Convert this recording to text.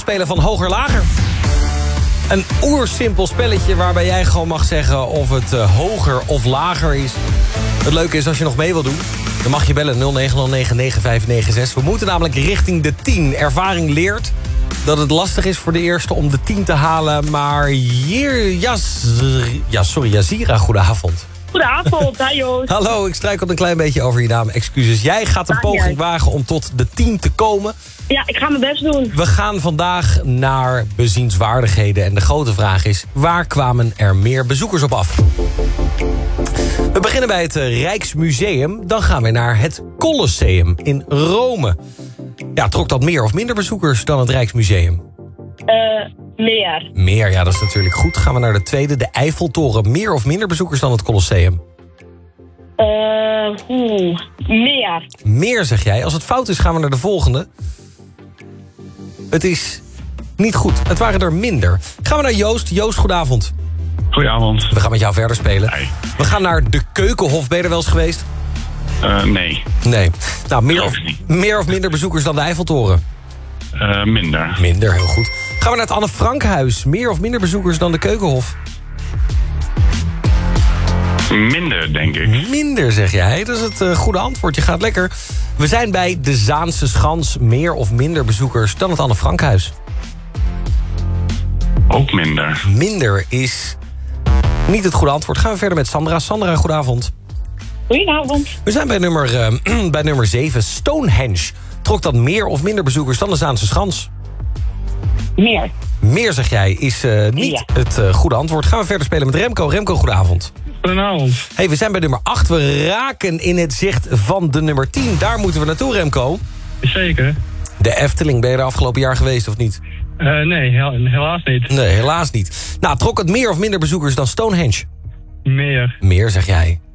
spelen van Hoger Lager. Een oersimpel spelletje waarbij jij gewoon mag zeggen of het hoger of lager is. Het leuke is, als je nog mee wil doen, dan mag je bellen 0909-9596. We moeten namelijk richting de 10. Ervaring leert dat het lastig is voor de eerste om de 10 te halen. Maar hier, Yazira, goedenavond. Goedenavond, hi Joost. Hallo, ik struikel een klein beetje over je naam, excuses. Jij gaat een poging wagen om tot de 10 te komen. Ja, ik ga mijn best doen. We gaan vandaag naar bezienswaardigheden. En de grote vraag is, waar kwamen er meer bezoekers op af? We beginnen bij het Rijksmuseum. Dan gaan we naar het Colosseum in Rome. Ja, trok dat meer of minder bezoekers dan het Rijksmuseum? Meer. Meer, ja, dat is natuurlijk goed. Gaan we naar de tweede, de Eiffeltoren. Meer of minder bezoekers dan het Colosseum? Meer. Meer, zeg jij. Als het fout is, gaan we naar de volgende. Het is niet goed. Het waren er minder. Gaan we naar Joost. Joost, goedenavond. Goedenavond. We gaan met jou verder spelen. Hey. We gaan naar de Keukenhof. Ben je er wel eens geweest? Nee. Nee. Nou, meer of minder bezoekers dan de Eiffeltoren? Minder. Minder, heel goed. Gaan we naar het Anne Frankhuis. Meer of minder bezoekers dan de Keukenhof? Minder, denk ik. Minder, zeg jij. Dat is het goede antwoord. Je gaat lekker. We zijn bij de Zaanse Schans. Meer of minder bezoekers dan het Anne Frankhuis? Ook minder. Minder is niet het goede antwoord. Gaan we verder met Sandra. Sandra, goedenavond. Goedenavond. We zijn bij nummer 7, Stonehenge. Trok dat meer of minder bezoekers dan de Zaanse Schans? Meer. Meer, zeg jij, is niet het goede antwoord. Gaan we verder spelen met Remco. Remco, goedenavond. Goedenavond. Hey, we zijn bij nummer 8. We raken in het zicht van de nummer 10. Daar moeten we naartoe, Remco. Zeker. De Efteling, ben je er afgelopen jaar geweest of niet? Nee, helaas niet. Nee, helaas niet. Nou, trok het meer of minder bezoekers dan Stonehenge? Meer. Meer, zeg jij.